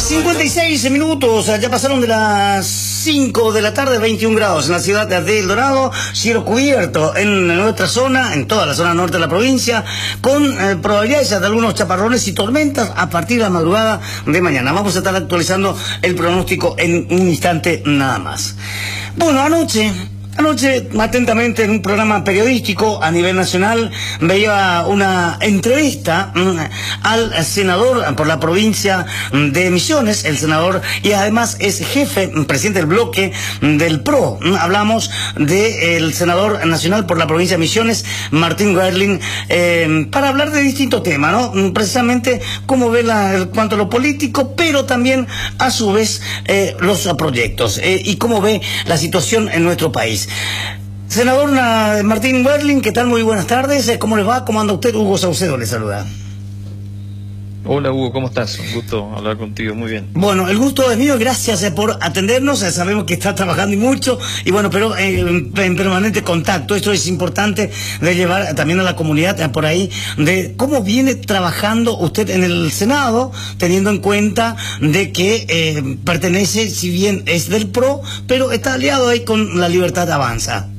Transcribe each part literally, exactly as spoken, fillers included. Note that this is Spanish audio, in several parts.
cincuenta y seis minutos, ya pasaron de las cinco de la tarde, veintiún grados en la ciudad de El Dorado, cielo cubierto en nuestra zona, en toda la zona norte de la provincia, con eh, probabilidades de algunos chaparrones y tormentas a partir de la madrugada de mañana. Vamos a estar actualizando el pronóstico en un instante nada más. Bueno, anoche... Anoche, atentamente, en un programa periodístico a nivel nacional, veía una entrevista mmm, al senador por la provincia de Misiones, el senador, y además es jefe, presidente del bloque del P R O. Hablamos del senador nacional por la provincia de Misiones, Martín Werling, eh, para hablar de distintos temas, ¿no? Precisamente cómo ve la, el, cuanto a lo político, pero también, a su vez, eh, los proyectos eh, y cómo ve la situación en nuestro país. Senador Martín Werling, ¿qué tal? Muy buenas tardes. ¿Cómo les va? ¿Cómo anda usted? Hugo Saucedo le saluda. Hola Hugo, ¿cómo estás? Un gusto hablar contigo, muy bien. Bueno, el gusto es mío, gracias eh, por atendernos, eh, sabemos que está trabajando y mucho, y bueno, pero eh, en, en permanente contacto. Esto es importante de llevar también a la comunidad eh, por ahí, de cómo viene trabajando usted en el Senado, teniendo en cuenta de que eh, pertenece, si bien es del P R O, pero está aliado ahí con La Libertad Avanza.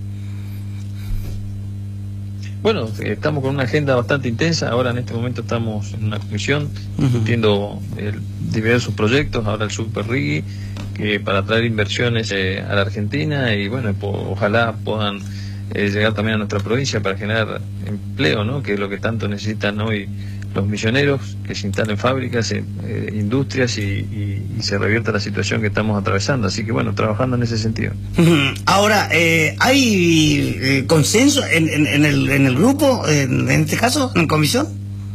Bueno, estamos con una agenda bastante intensa. Ahora en este momento estamos en una comisión discutiendo uh-huh. diversos proyectos. Ahora el Super Rigui, que para traer inversiones eh, a la Argentina y bueno, po, ojalá puedan eh, llegar también a nuestra provincia para generar empleo, ¿no? Que es lo que tanto necesitan hoy los misioneros, que se instalen fábricas, eh, eh, industrias y, y, y se revierta la situación que estamos atravesando. Así que bueno, trabajando en ese sentido. Ahora, eh, ¿hay eh, consenso en, en, en, el, en el grupo, en, en este caso, en comisión?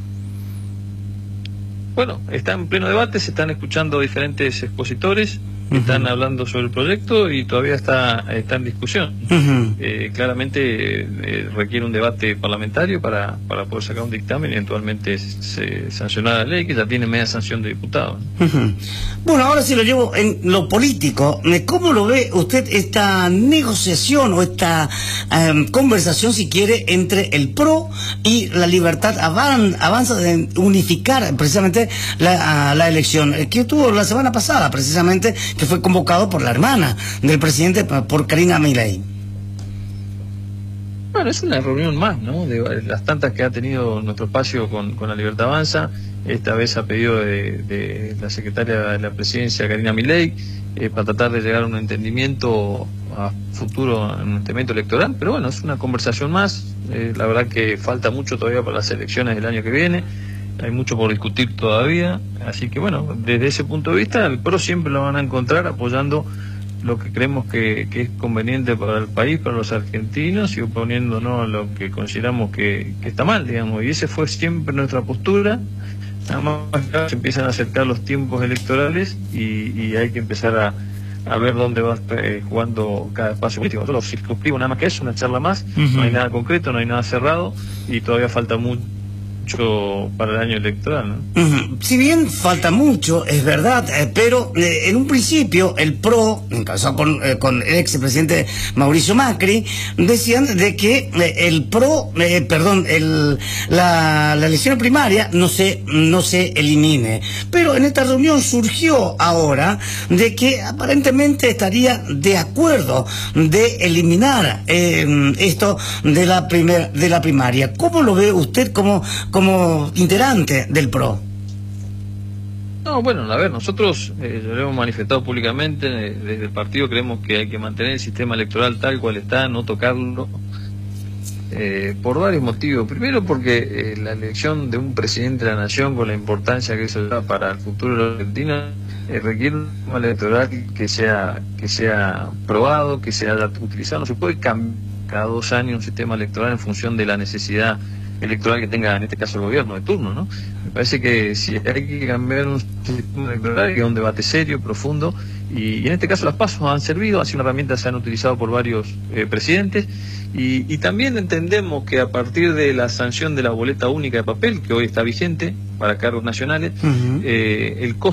Bueno, está en pleno debate, se están escuchando diferentes expositores, uh-huh. están hablando sobre el proyecto y todavía está, está en discusión. Uh-huh. eh, claramente eh, requiere un debate parlamentario para, para poder sacar un dictamen y eventualmente se sancionar la ley, que ya tiene media sanción de diputados. Uh-huh. Bueno, ahora sí lo llevo en lo político. ¿Cómo lo ve usted esta negociación o esta um, conversación, si quiere, entre el P R O y La Libertad Avanza de unificar precisamente la, la elección que tuvo la semana pasada, precisamente, que fue convocado por la hermana del presidente, por Karina Milei? Bueno, es una reunión más, ¿no? De las tantas que ha tenido nuestro espacio con, con La Libertad Avanza. Esta vez a pedido de, de la secretaria de la presidencia, Karina Milei, eh, para tratar de llegar a un entendimiento a futuro en un evento electoral. Pero bueno, es una conversación más. Eh, la verdad que falta mucho todavía para las elecciones del año que viene. Hay mucho por discutir todavía, así que bueno, desde ese punto de vista el P R O siempre lo van a encontrar apoyando lo que creemos que, que es conveniente para el país, para los argentinos, y oponiéndonos a lo que consideramos que, que está mal, digamos, y esa fue siempre nuestra postura. Nada más se empiezan a acercar los tiempos electorales y, y hay que empezar a, a ver dónde va eh, jugando cada espacio político. Nosotros circunscribimos nada más que eso, una charla más, uh-huh. no hay nada concreto, no hay nada cerrado y todavía falta mucho para el año electoral, ¿no? Uh-huh. Si bien falta mucho, es verdad, eh, pero eh, en un principio el P R O, encabezado con, eh, con el expresidente Mauricio Macri, decían de que eh, el P R O, eh, perdón, el, la, la elección primaria no se, no se elimine. Pero en esta reunión surgió ahora de que aparentemente estaría de acuerdo de eliminar eh, esto de la, primer, de la primaria. ¿Cómo lo ve usted como como integrante del P R O? No, bueno, a ver, nosotros eh, lo hemos manifestado públicamente, eh, desde el partido creemos que hay que mantener el sistema electoral tal cual está, no tocarlo, eh, por varios motivos. Primero porque eh, la elección de un presidente de la nación, con la importancia que eso da para el futuro de la Argentina, eh, requiere un sistema electoral que sea, que sea probado, que se haya utilizado. No se puede cambiar cada dos años un sistema electoral en función de la necesidad electoral que tenga en este caso el gobierno de turno, ¿no? Me parece que si hay que cambiar un sistema electoral, que es un debate serio, profundo, y, y en este caso las pasos han servido, han sido una herramienta que se han utilizado por varios eh, presidentes, y, y también entendemos que a partir de la sanción de la boleta única de papel, que hoy está vigente para cargos nacionales, uh-huh. eh, el costo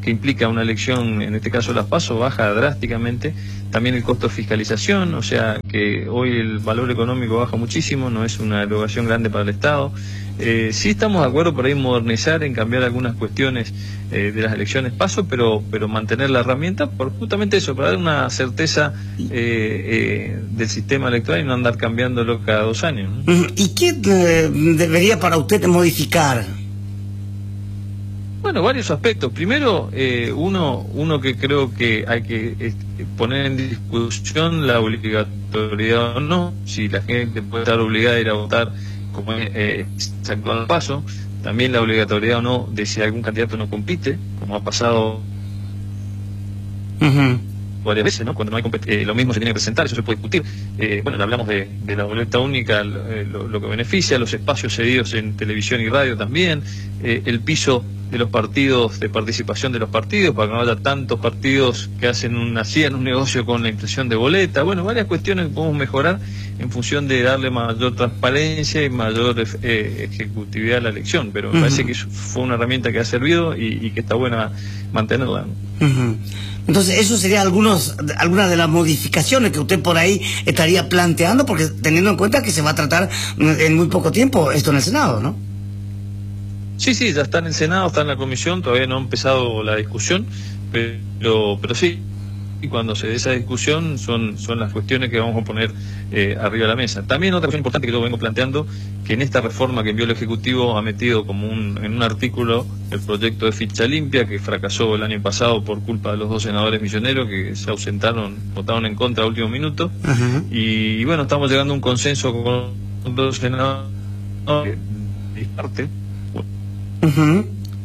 que implica una elección, en este caso las PASO, baja drásticamente. También el costo de fiscalización, o sea que hoy el valor económico baja muchísimo, no es una erogación grande para el Estado. Eh, sí estamos de acuerdo por ahí en modernizar, en cambiar algunas cuestiones eh, de las elecciones PASO, pero pero mantener la herramienta por justamente eso, para dar una certeza eh, eh, del sistema electoral y no andar cambiándolo cada dos años, ¿no? ¿Y qué eh, debería para usted modificar? Bueno, varios aspectos. Primero, eh, uno uno que creo que hay que eh, poner en discusión la obligatoriedad o no, si la gente puede estar obligada a ir a votar como eh, se actuó en PASO, también la obligatoriedad o no de si algún candidato no compite, como ha pasado Uh-huh. varias veces, ¿no? Cuando no hay eh, lo mismo se tiene que presentar, eso se puede discutir. Eh, bueno, hablamos de, de la boleta única, lo, lo, lo que beneficia, los espacios cedidos en televisión y radio también, eh, el piso de los partidos, de participación de los partidos, para que no haya tantos partidos que hacen un, hacían un negocio con la impresión de boleta. Bueno, varias cuestiones que podemos mejorar en función de darle mayor transparencia y mayor eh, ejecutividad a la elección, pero me uh-huh. parece que fue una herramienta que ha servido y, y que está buena mantenerla. Uh-huh. Entonces, eso sería algunos, algunas de las modificaciones que usted por ahí estaría planteando, porque teniendo en cuenta que se va a tratar en muy poco tiempo esto en el Senado, ¿no? Sí, sí, ya está en el Senado, está en la comisión, todavía no ha empezado la discusión, pero pero sí, y cuando se dé esa discusión son son las cuestiones que vamos a poner eh, arriba de la mesa. También otra cuestión importante que yo vengo planteando, que en esta reforma que envió el Ejecutivo ha metido como un en un artículo el proyecto de ficha limpia, que fracasó el año pasado por culpa de los dos senadores milloneros que se ausentaron, votaron en contra a último minuto, uh-huh. y, y bueno, estamos llegando a un consenso con dos senadores que disparte. Uh-huh.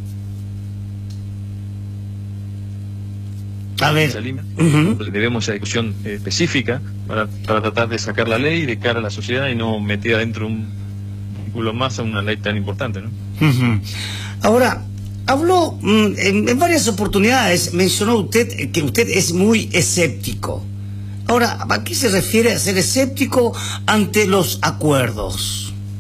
A ver, uh-huh. debemos esa discusión eh, específica para, para tratar de sacar la ley de cara a la sociedad y no metida dentro de un vínculo más a una ley tan importante, ¿no? Uh-huh. Ahora, habló mm, en, en varias oportunidades, mencionó usted que usted es muy escéptico. Ahora, ¿a qué se refiere a ser escéptico ante los acuerdos?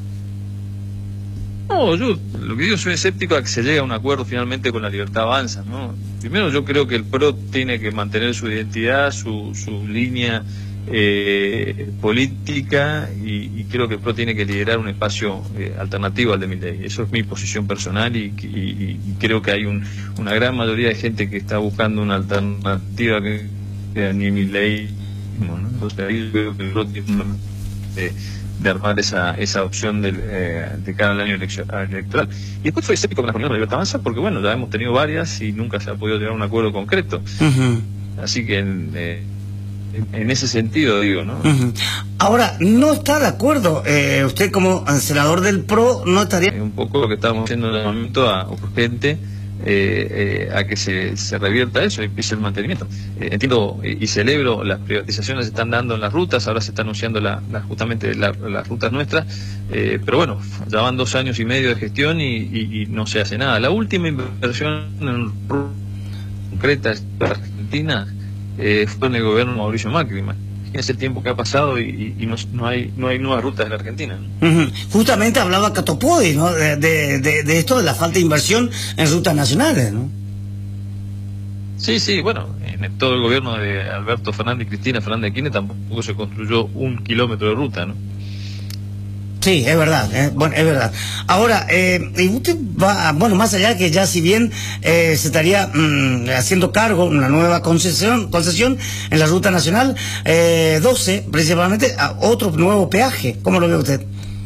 No, yo lo que digo, soy escéptico a que se llegue a un acuerdo finalmente con la Libertad Avanza, ¿no? Primero, yo creo que el P R O tiene que mantener su identidad, su, su línea eh, política, y, y creo que el P R O tiene que liderar un espacio eh, alternativo al de Milei. Eso es mi posición personal y, y, y creo que hay un, una gran mayoría de gente que está buscando una alternativa que, que ni Milei, ¿no? Entonces ahí creo que el P R O tiene una... Eh, de armar esa esa opción de, eh, de cara al año electoral. Y después soy escéptico con la reunión de la Libertad Avanza porque, bueno, ya hemos tenido varias y nunca se ha podido llegar a un acuerdo concreto. Uh-huh. Así que en, eh, en, en ese sentido digo, ¿no? Uh-huh. Ahora, ¿no está de acuerdo? Eh, usted como senador del P R O no estaría... Eh, un poco lo que estamos haciendo en el momento a urgente, Eh, eh, a que se, se revierta eso y empiece el mantenimiento. Eh, entiendo y, y celebro, las privatizaciones se están dando en las rutas, ahora se está anunciando la, la, justamente la, las rutas nuestras, eh, pero bueno, ya van dos años y medio de gestión y, y, y no se hace nada. La última inversión en concreta de Argentina eh, fue en el gobierno de Mauricio Macri. Imagínense el tiempo que ha pasado y, y no, no hay no hay nuevas rutas de la Argentina, ¿no? Uh-huh. Justamente hablaba Catopodi, ¿no? De, de, de, de esto de la falta de inversión en rutas nacionales, ¿no? Sí, sí, bueno, en todo el gobierno de Alberto Fernández y Cristina Fernández de Kirchner tampoco se construyó un kilómetro de ruta, ¿no? Sí, es verdad, eh, bueno, es verdad. Ahora, eh, usted va, bueno, más allá que ya si bien eh, se estaría mmm, haciendo cargo una nueva concesión concesión en la ruta nacional eh, doce, principalmente, a otro nuevo peaje, ¿cómo lo ve usted?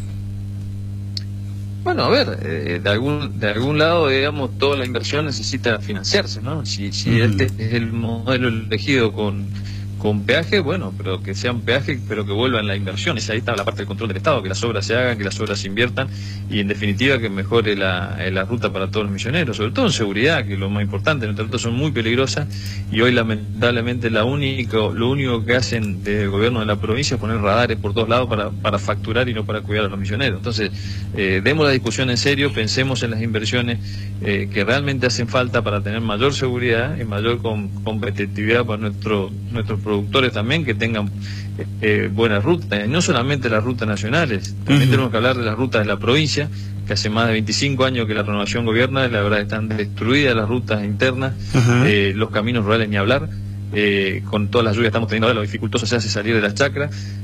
Bueno, a ver, eh, de algún de algún lado, digamos, toda la inversión necesita financiarse, ¿no? Si, si uh-huh. este es el modelo elegido con... con peaje, bueno, pero que sea un peaje, pero que vuelvan las inversiones. Ahí está la parte del control del Estado, que las obras se hagan, que las obras se inviertan y en definitiva que mejore la, la ruta para todos los milloneros, sobre todo en seguridad, que es lo más importante. Nuestras rutas son muy peligrosas y hoy lamentablemente la único, lo único que hacen desde el gobierno de la provincia es poner radares por todos lados para, para facturar y no para cuidar a los milloneros. Entonces, eh, demos la discusión en serio, pensemos en las inversiones eh, que realmente hacen falta para tener mayor seguridad y mayor com competitividad para nuestro, nuestros productores también, que tengan eh, buenas rutas, y no solamente las rutas nacionales, también uh-huh. tenemos que hablar de las rutas de la provincia, que hace más de veinticinco años que la Renovación gobierna, la verdad están destruidas las rutas internas, Uh-huh. eh, los caminos rurales ni hablar. Eh, con todas las lluvias que estamos teniendo ahora, lo dificultoso se hace salir de las chacras.